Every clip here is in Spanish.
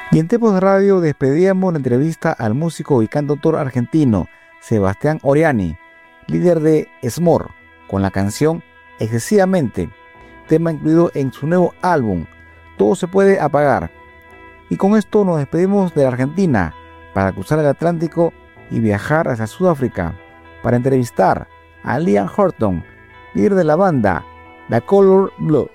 Y en Tiempos de Radio despedíamos la entrevista al músico y cantautor argentino Sebastián Oriani, líder de Smor, con la canción Excesivamente, tema incluido en su nuevo álbum Todo se puede apagar. Y con esto nos despedimos de la Argentina para cruzar el Atlántico y viajar hacia Sudáfrica para entrevistar a Liam Horton, líder de la banda The Color Blue.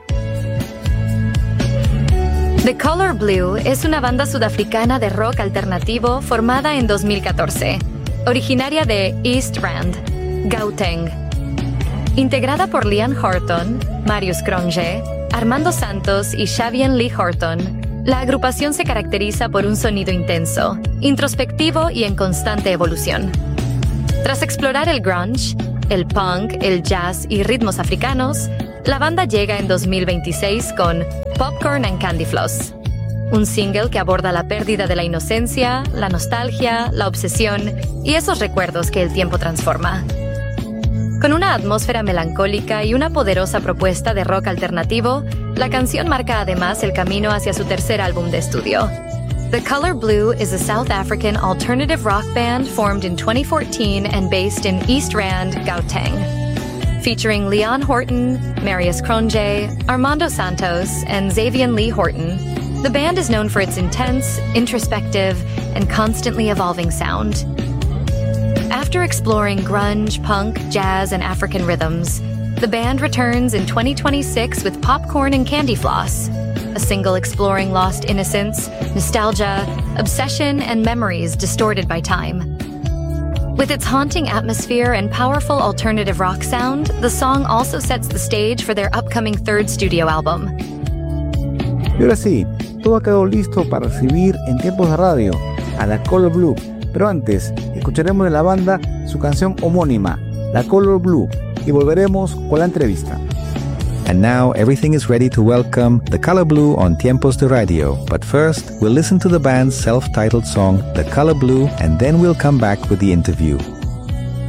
The Color Blue es una banda sudafricana de rock alternativo formada en 2014, originaria de East Rand, Gauteng. Integrada por Liam Horton, Marius Cronje, Armando Santos y Xavier Lee Horton, la agrupación se caracteriza por un sonido intenso, introspectivo y en constante evolución. Tras explorar el grunge, el punk, el jazz y ritmos africanos, la banda llega en 2026 con Popcorn and Candy Floss, un single que aborda la pérdida de la inocencia, la nostalgia, la obsesión y esos recuerdos que el tiempo transforma. Con una atmósfera melancólica y una poderosa propuesta de rock alternativo, la canción marca además el camino hacia su tercer álbum de estudio. The Color Blue is a South African alternative rock band formed in 2014 and based in East Rand, Gauteng. Featuring Leon Horton, Marius Cronje, Armando Santos, and Xavier Lee Horton, the band is known for its intense, introspective, and constantly evolving sound. After exploring grunge, punk, jazz, and African rhythms, the band returns in 2026 with Popcorn and Candy Floss, a single exploring lost innocence, nostalgia, obsession, and memories distorted by time. With its haunting atmosphere and powerful alternative rock sound, the song also sets the stage for their upcoming third studio album. Y ahora sí, todo ha quedado listo para recibir en Tiempos de Radio a The Color Blue. Pero antes, escucharemos de la banda su canción homónima, The Color Blue, y volveremos con la entrevista. And now everything is ready to welcome The Color Blue on Tiempos de Radio. But first, we'll listen to the band's self-titled song, The Color Blue, and then we'll come back with the interview.